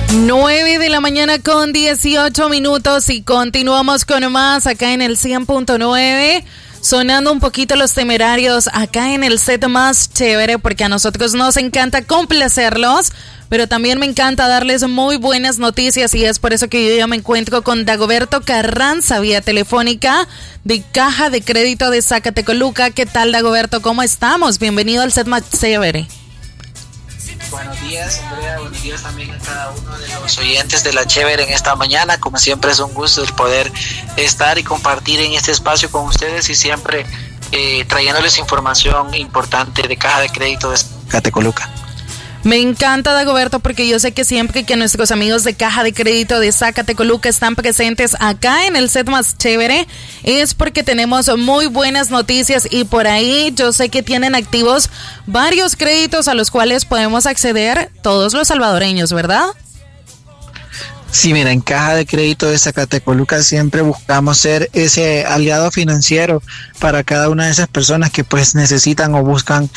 9 de la mañana con 18 minutos y continuamos con más acá en el 100.9. Sonando un poquito Los Temerarios acá en el set más chévere, porque a nosotros nos encanta complacerlos, pero también me encanta darles muy buenas noticias, y es por eso que yo ya me encuentro con Dagoberto Carranza vía telefónica de Caja de Crédito de Zacatecoluca. ¿Qué tal, Dagoberto? ¿Cómo estamos? Bienvenido al set más chévere. Buenos días, Andrea. Buenos días también a cada uno de los oyentes de La Chévere en esta mañana. Como siempre, es un gusto el poder estar y compartir en este espacio con ustedes, y siempre trayéndoles información importante de Caja de Crédito de Zacatecoluca. Me encanta, Dagoberto, porque yo sé que siempre que nuestros amigos de Caja de Crédito de Zacatecoluca están presentes acá en el set más chévere, es porque tenemos muy buenas noticias, y por ahí yo sé que tienen activos varios créditos a los cuales podemos acceder todos los salvadoreños, ¿verdad? Sí, mira, en Caja de Crédito de Zacatecoluca siempre buscamos ser ese aliado financiero para cada una de esas personas que pues necesitan o buscan